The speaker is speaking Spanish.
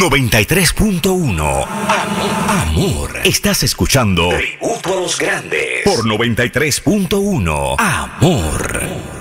93.1. Amor. Estás escuchando Tributo a los Grandes por 93.1. Amor.